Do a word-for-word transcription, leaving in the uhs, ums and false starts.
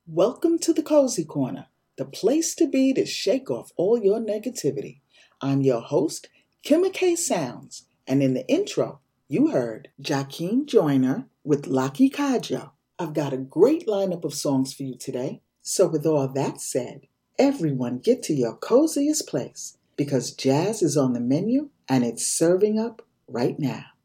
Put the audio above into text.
Welcome to the Cozy Corner, the place to be to shake off all your negativity. I'm your host, Kimma K. Sounds, and in the intro, you heard Jaquim Joyner with Laki Kajo. I've got a great lineup of songs for you today, so with all that said, everyone get to your coziest place because jazz is on the menu and it's serving up right now.